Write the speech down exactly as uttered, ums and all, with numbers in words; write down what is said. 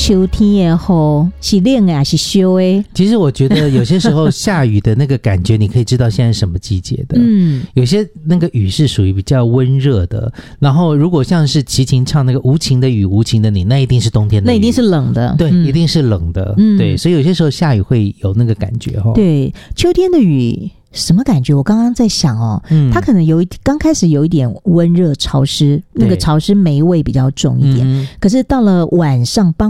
秋天的雨是冷的还是烧的？ 其实我觉得有些时候下雨的那个感觉，你可以知道现在是什么季节的。嗯，有些那个雨是属于比较温热的，然后如果像是齐秦唱那个无情的雨无情的你，那一定是冬天的雨， 那一定是冷的， 对、嗯、一定是冷的、嗯、对，所以有些时候下雨会有那个感觉、哦、 对，秋天的雨什么感觉？我刚刚在想哦，嗯、它可能有一刚开始有一点温热潮湿，那个潮湿霉味比较重一点，可是到了晚上傍